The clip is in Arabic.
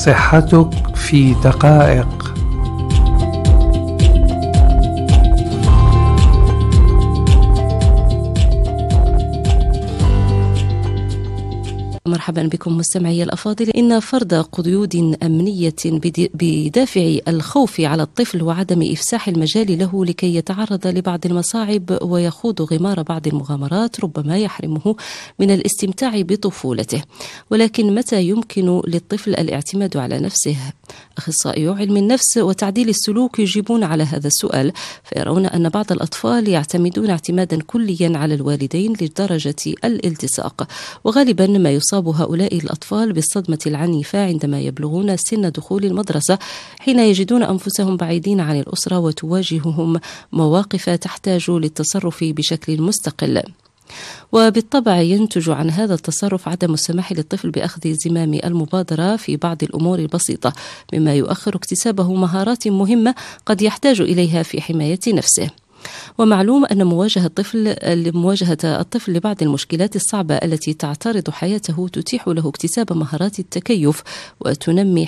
صحتك في دقائق. مرحبا بكم مستمعي الأفاضل. إن فرض قيود أمنية بدافع الخوف على الطفل وعدم إفساح المجال له لكي يتعرض لبعض المصاعب ويخوض غمار بعض المغامرات ربما يحرمه من الاستمتاع بطفولته. ولكن متى يمكن للطفل الاعتماد على نفسه؟ أخصائيو علم النفس وتعديل السلوك يجيبون على هذا السؤال، فيرون أن بعض الأطفال يعتمدون اعتمادا كليا على الوالدين لدرجة الالتصاق، وغالبا ما يصاب هؤلاء الأطفال بالصدمة العنيفة عندما يبلغون سن دخول المدرسة، حين يجدون أنفسهم بعيدين عن الأسرة وتواجههم مواقف تحتاج للتصرف بشكل مستقل. وبالطبع ينتج عن هذا التصرف عدم السماح للطفل بأخذ زمام المبادرة في بعض الأمور البسيطة، مما يؤخر اكتسابه مهارات مهمة قد يحتاج إليها في حماية نفسه. ومعلوم أن مواجهة الطفل لبعض المشكلات الصعبة التي تعترض حياته تتيح له اكتساب مهارات التكيف وتنمي